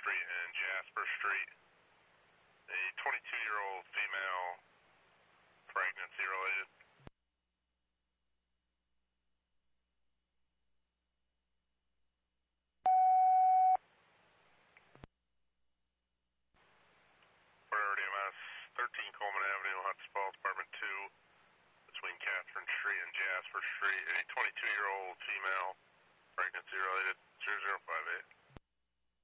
Street and Jasper Street. A 22-year-old female, pregnancy related. Priority MS 13 Coleman Avenue, Huntsville, Apartment 2, between Catherine Street and Jasper Street. A 22-year-old female, pregnancy related, 0058.